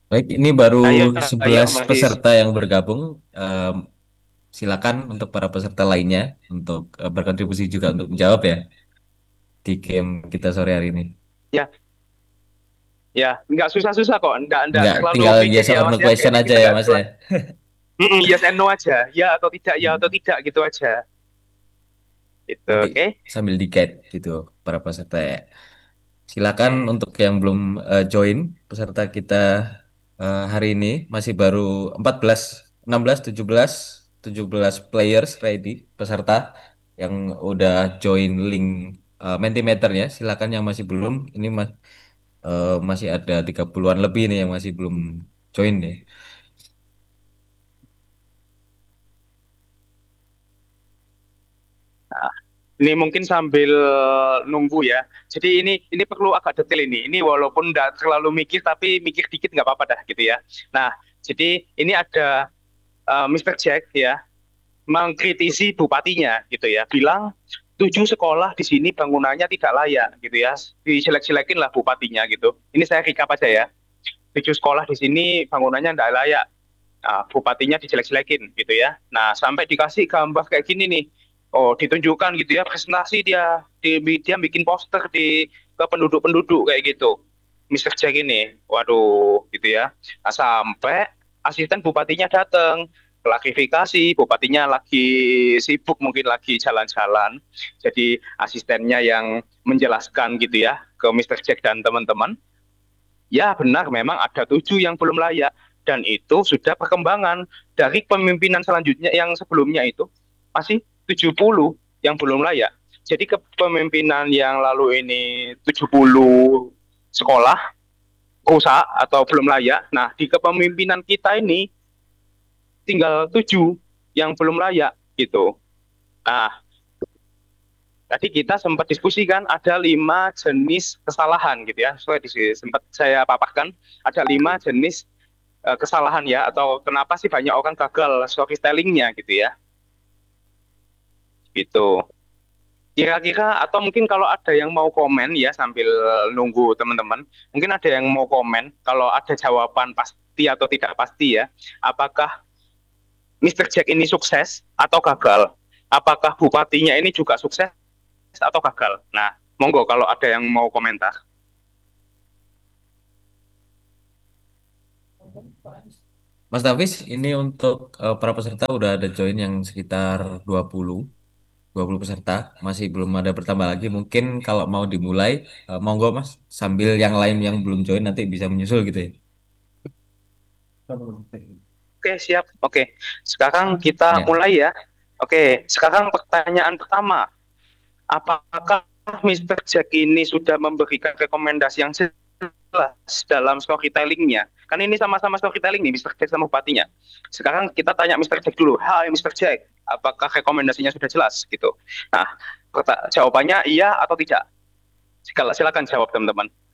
Baik, ini baru Ayo, ayo 11 Mas Is. peserta yang bergabung. Silakan untuk para peserta lainnya untuk berkontribusi juga untuk menjawab ya di game kita sore hari ini. Ya, ya, nggak susah-susah kok, nggak Nggak, terlalu tinggal mikir yes ya or no Mas ya. question Jadi aja kita ya nggak Mas ya. terlalu yes and no aja, ya atau tidak gitu aja. Itu, Nanti oke? sambil di guide gitu para peserta ya. Silakan Oke. untuk yang belum join peserta kita hari ini masih baru 14, 16, 17 players ready peserta yang udah join link Mentimeternya. Silakan yang masih belum, ini masih ada 30-an lebih nih yang masih belum join nih. Nah, ini mungkin sambil nunggu ya. Jadi ini perlu agak detail ini. Ini walaupun nggak terlalu mikir, tapi mikir dikit nggak apa-apa dah gitu ya. Nah, jadi ini ada Mr. Jack ya mengkritisi bupatinya gitu ya, bilang 7 sekolah di sini bangunannya tidak layak gitu ya, dijelek-jelekin lah bupatinya gitu. Ini saya recap aja ya, 7 sekolah di sini bangunannya tidak layak. Nah, bupatinya dijelek-jelekin gitu ya. Nah, sampai dikasih gambar kayak gini nih. Oh, ditunjukkan gitu ya presentasi dia bikin poster ke penduduk-penduduk kayak gitu. Mister Jack ini. Waduh, gitu ya. Nah, sampai asisten bupatinya datang klarifikasi, bupatinya lagi sibuk mungkin lagi jalan-jalan. Jadi asistennya yang menjelaskan gitu ya ke Mister Jack dan teman-teman. Ya benar, memang ada 7 yang belum layak. Dan itu sudah perkembangan dari pemimpinan selanjutnya yang sebelumnya itu masih 70 yang belum layak. Jadi kepemimpinan yang lalu ini 70 sekolah rusak atau belum layak. Nah, di kepemimpinan kita ini tinggal 7 yang belum layak gitu. Nah, tadi kita sempat diskusikan ada 5 jenis kesalahan gitu ya. So, sempat saya paparkan ada 5 jenis kesalahan ya, atau kenapa sih banyak orang gagal storytellingnya gitu ya, gitu. Kira-kira atau mungkin kalau ada yang mau komen ya sambil nunggu teman-teman, mungkin ada yang mau komen kalau ada jawaban pasti atau tidak pasti ya. Apakah Mister Jack ini sukses atau gagal? Apakah bupatinya ini juga sukses atau gagal? Nah, monggo kalau ada yang mau komentar. Mas Davis, ini untuk para peserta udah ada join yang sekitar 20 peserta, masih belum ada bertambah lagi. Mungkin kalau mau dimulai, monggo Mas, sambil yang lain yang belum join nanti bisa menyusul gitu ya. Oke, siap. Oke, sekarang kita Ya. mulai ya. Oke, sekarang pertanyaan pertama. Apakah Mister Jack ini sudah memberikan rekomendasi yang jelas dalam storytellingnya? Kan ini sama-sama storytelling nih, Mister Jack sama bupatinya. Sekarang kita tanya Mister Jack dulu. Hai Mister Jack, apakah rekomendasinya sudah jelas gitu? Nah, jawabannya iya atau tidak? Silakan jawab teman-teman.